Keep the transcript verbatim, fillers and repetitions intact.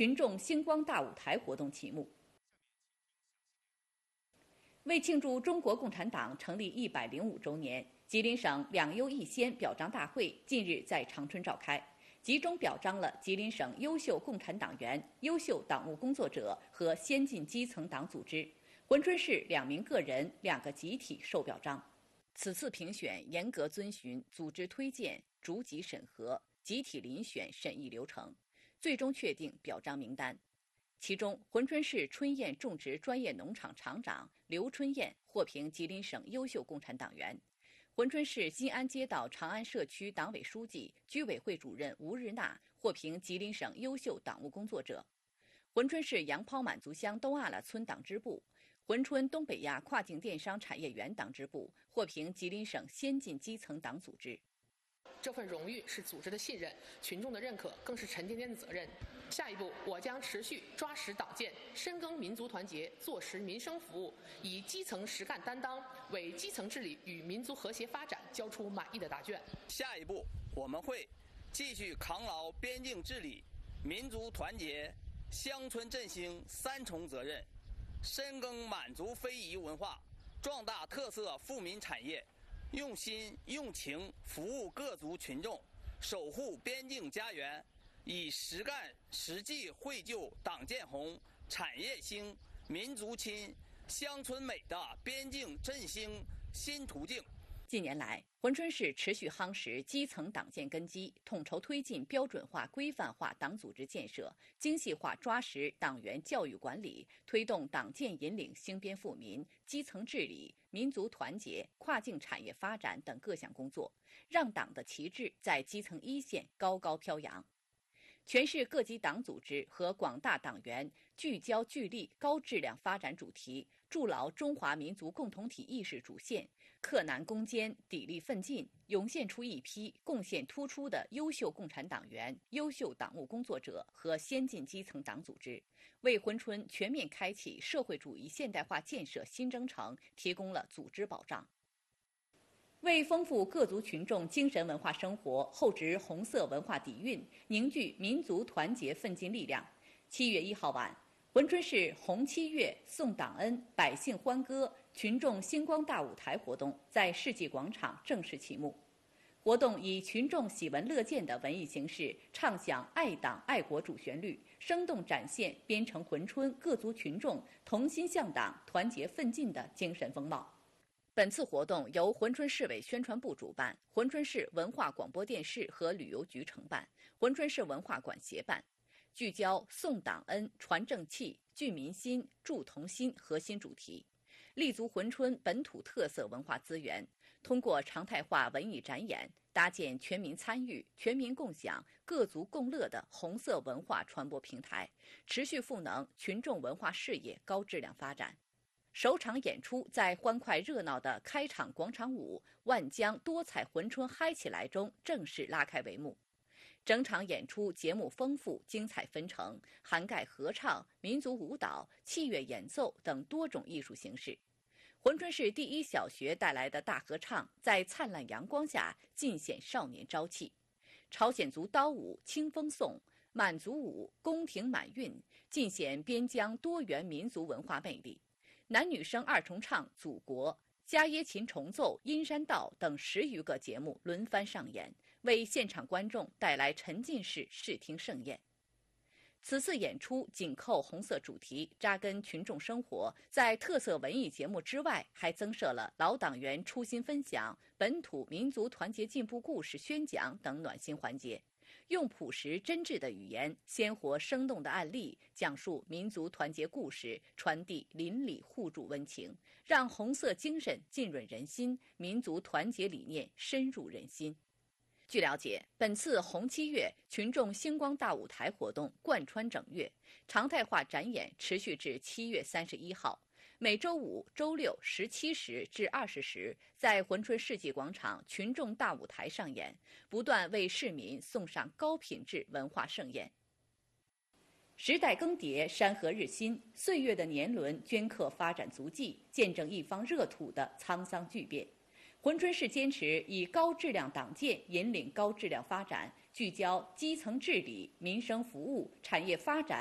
群众星光大舞台活动启幕。为庆祝中国共产党成立一百零五周年，吉林省两优一先表彰大会近日在长春召开，集中表彰了吉林省优秀共产党员、优秀党务工作者和先进基层党组织。珲春市两名个人、两个集体受表彰。此次评选严格遵循组织推荐、逐级审核、集体遴选审议流程，最终确定表彰名单。其中，珲春市春燕种植专业农场厂长刘春燕获评吉林省优秀共产党员；珲春市新安街道长安社区党委书记、居委会主任吴日娜获评吉林省优秀党务工作者；珲春市杨抛满族乡东阿拉村党支部、珲春东北亚跨境电商产业园党支部获评吉林省先进基层党组织。 这份荣誉是组织的信任，群众的认可更是沉甸甸的责任。下一步，我将持续抓实党建，深耕民族团结，做实民生服务，以基层实干担当，为基层治理与民族和谐发展交出满意的答卷。 下一步，我们会继续扛牢边境治理、民族团结、乡村振兴三重责任，深耕满族非遗文化，壮大特色富民产业，用心用情服务各族群众，守护边境家园，以实干实际绘就党建红、产业兴、民族亲、乡村美的边境振兴新途径。 近年来，珲春市持续夯实基层党建根基，统筹推进标准化、规范化党组织建设，精细化抓实党员教育管理，推动党建引领兴边富民、基层治理、民族团结、跨境产业发展等各项工作，让党的旗帜在基层一线高高飘扬。全市各级党组织和广大党员聚焦聚力高质量发展主题，筑牢中华民族共同体意识主线，克难攻坚，砥砺奋进，涌现出一批贡献突出的优秀共产党员、优秀党务工作者和先进基层党组织，为珲春全面开启社会主义现代化建设新征程提供了组织保障。为丰富各族群众精神文化生活，厚植红色文化底蕴，凝聚民族团结奋进力量，七月一号晚，珲春市红七月送党恩、百姓欢歌、群众星光大舞台活动在世纪广场正式启幕。活动以群众喜闻乐见的文艺形式，唱响爱党爱国主旋律，生动展现边城珲春各族群众同心向党、团结奋进的精神风貌。本次活动由珲春市委宣传部主办，珲春市文化广播电视和旅游局承办，珲春市文化馆协办，聚焦送党恩、传正气、聚民心、助同心核心主题，立足珲春本土特色文化资源，通过常态化文艺展演，搭建全民参与、全民共享、各族共乐的红色文化传播平台，持续赋能群众文化事业高质量发展。首场演出在欢快热闹的开场广场舞“万江多彩珲春嗨起来”中正式拉开帷幕。整场演出节目丰富、精彩纷呈，涵盖合唱、民族舞蹈、器乐演奏等多种艺术形式。珲春市第一小学带来的大合唱在灿烂阳光下尽显少年朝气。朝鲜族刀舞《清风颂》，满族舞《宫廷满韵》，尽显边疆多元民族文化魅力。男女生二重唱《祖国》、伽耶琴重奏《阴山道》等十余个节目轮番上演，为现场观众带来沉浸式视听盛宴。此次演出紧扣红色主题，扎根群众生活，在特色文艺节目之外，还增设了老党员初心分享、本土民族团结进步故事宣讲等暖心环节。用朴实真挚的语言、鲜活生动的案例，讲述民族团结故事，传递邻里互助温情，让红色精神浸润人心，民族团结理念深入人心。据了解，本次红七月群众星光大舞台活动贯穿整月，常态化展演持续至七月三十一号。每周五、周六十七时至二十时，在珲春世纪广场群众大舞台上演，不断为市民送上高品质文化盛宴。时代更迭，山河日新，岁月的年轮镌刻发展足迹，见证一方热土的沧桑巨变。珲春市坚持以高质量党建引领高质量发展，聚焦基层治理、民生服务、产业发展